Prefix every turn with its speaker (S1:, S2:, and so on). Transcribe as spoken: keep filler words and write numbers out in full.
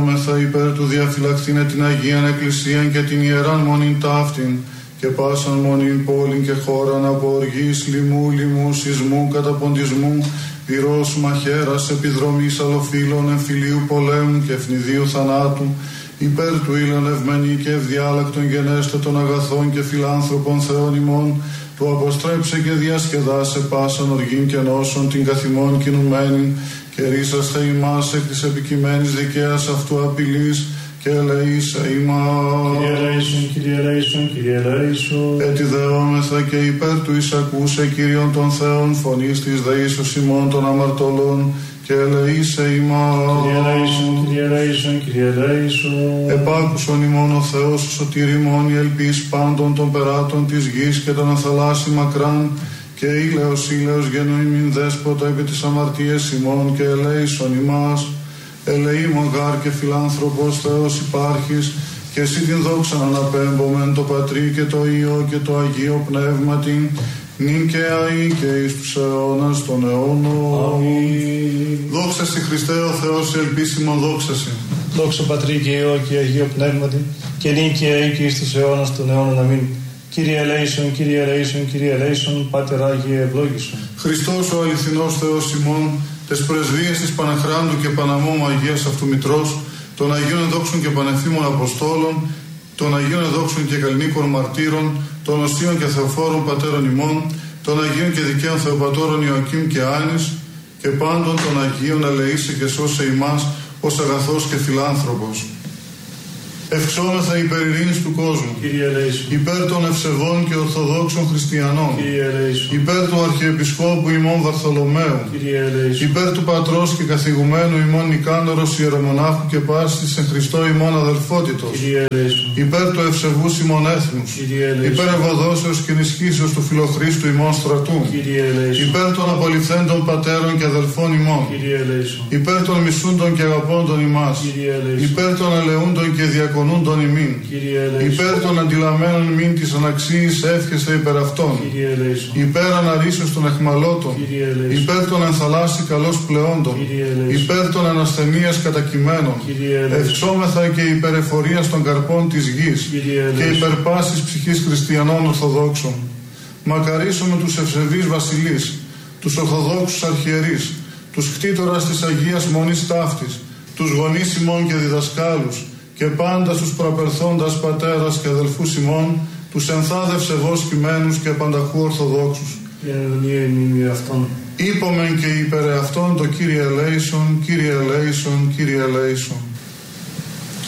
S1: ευξόμεθα υπέρ του διαφυλαχθήνε την Αγίαν Εκκλησίαν και την Ιεράν Μονήν ταύτην και πάσαν μονήν πόλην και χώραν από οργής, λοιμού, λοιμού, σεισμού, καταποντισμού, πυρός, μαχαίρας, επιδρομής, αλλοφύλων, εμφυλίου πολέμου και ευνηδίου θανάτου, υπέρ του ήλων ευμένη και ευδιάλακτον γενέστε των αγαθών και φιλάνθρωπων Θεών ημών, του αποστρέψε και διασκεδάσε πάσαν οργήν και νόσων την καθημών κινουμένη, και ρίσαστε ημάς εκ της επικειμένης δικαίας αυτού απειλής, και ελεήσε ημάς.
S2: Κύριε ελέησον, Κύριε ελέησον, Κύριε ελέησον.
S1: Ετιδεόμεθα και υπέρ του εισακούσε Κύριον των Θεών φωνής της δεήσεως ημών των αμαρτωλών, και ελεήσε ημάς.
S2: Κύριε ελέησον, Κύριε ελέησον, Κύριε ελέησον.
S1: Επάκουσον ημών ο Θεός ο σωτήρ ημών, η ελπίς πάντων των περάτων της γης και των αθαλάσσι μακράν, και ήλαιος ήλαιος γενοήμην δέσποτα επί της αμαρτίας ημών, και ελέησον ημάς. Ελεήμων γάρ και φιλάνθρωπος Θεός υπάρχεις, και εσύ την δόξα αναπέμπομεν το Πατρί και το Υιό και το Αγίο Πνεύματι, νυν και αεί και εις τους αιώνας των αιώνων.
S2: Αμήν.
S1: Δόξα σοι Χριστέ ο Θεός, ελπίσιμον δόξα σοι.
S2: Δόξα Πατρί και Υιό και Αγίο Πνεύματι, και νυν και αεί και εις τους αιώνας των αιώνων. Αμήν. Κύριε ελέησον, Κύριε ελέησον, Κύριε ελέησον, Πάτερ Άγιε ευλόγησον.
S1: Χριστός ο αληθινός Θεός ημών, τες πρεσβείες της Παναχράντου και Παναμόμου Αγίας αυτού Μητρός, των Αγίων Εδόξων και Πανεφήμων Αποστόλων, των Αγίων Εδόξων και Καλλινίκων Μαρτύρων, των Οσίων και Θεοφόρων Πατέρων ημών, των Αγίων και Δικαίων Θεοπατώρων Ιωακήμ και Άνης, και πάντων των Αγίων ελεήσε και σώσε ημάς ως αγαθός και φιλάνθρωπος. Ευξόμεθα υπέρ ειρήνης του κόσμου,
S2: Κύριε ελέησον.
S1: υπέρ των ευσεβών και ορθοδόξων χριστιανών,
S2: Κύριε ελέησον.
S1: υπέρ του Αρχιεπισκόπου ημών Βαρθολομαίου,
S2: Κύριε ελέησον.
S1: υπέρ του πατρός και καθηγουμένου ημών Νικάνωρος ιερομονάχου και πάσης εν Χριστώ ημών αδελφότητος,
S2: Κύριε ελέησον.
S1: υπέρ του ευσεβούς ημών έθνους,
S2: Κύριε ελέησον.
S1: υπέρ ευωδόσεως και ενισχύσεως του φιλοχρίστου ημών στρατού,
S2: Κύριε ελέησον.
S1: υπέρ των απολυθέντων πατέρων και αδελφών ημών,
S2: Κύριε ελέησον.
S1: υπέρ των μισούντων και αγαπώντων ημάς,
S2: Κύριε ελέησον.
S1: υπέρ των ελεούντων και διακονούντων ημίν,
S2: Κύριε ελέησον.
S1: υπέρ των αντιλαμμένων ημίν της αναξίης εύχεστε υπέρ αυτών,
S2: Κύριε ελέησον.
S1: υπέρ αναρρήσεως των εχμαλώτων,
S2: Κύριε ελέησον.
S1: υπέρ των ενθαλάσσι καλώς πλεόντων,
S2: Κύριε ελέησον.
S1: υπέρ των ανασθενείας κατακειμένων,
S2: Κύριε ελέησον.
S1: ευξόμεθα και υπερεφορίας των καρπών της γης,
S2: Κύριε ελέησον.
S1: και υπερπάσης ψυχής χριστιανών Ορθοδόξων. Μακαρίσουμε τους ευσεβείς βασιλείς, τους Ορθοδόξους αρχιερείς, τους κτήτορας της Αγίας Μονής ταύτης, τους γονείς ημών και διδασκάλους, και πάντα στους προαπερθόντας πατέρας και αδελφούς ημών, τους ενθάδευσε βος κειμένους και πανταχού Ορθοδόξους. Είπομεν και υπερ αυτόν το Κύριε ελέησον, Κύριε ελέησον, Κύριε ελέησον.